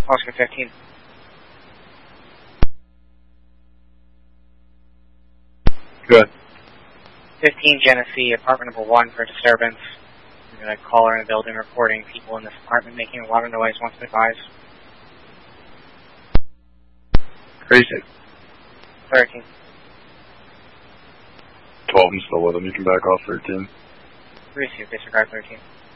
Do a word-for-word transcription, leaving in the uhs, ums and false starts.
Oscar fifteen. Good. fifteen Genesee, apartment number one for disturbance. We're going to call her in the building reporting people in this apartment making a lot of noise once advised. Crazy. thirteen. twelve, I'm still with him. You can back off thirteen. Receive, disregard thirteen.